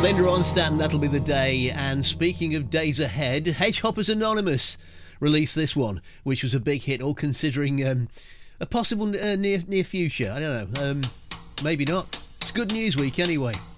Linda Ronstadt, and That'll Be the Day. And speaking of days ahead, Hedgehoppers Anonymous released this one, which was a big hit, all considering a possible near future. I don't know. Maybe not. It's Good News Week anyway.